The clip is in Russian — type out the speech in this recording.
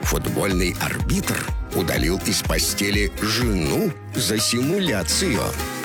Футбольный арбитр удалил из постели жену за симуляцию.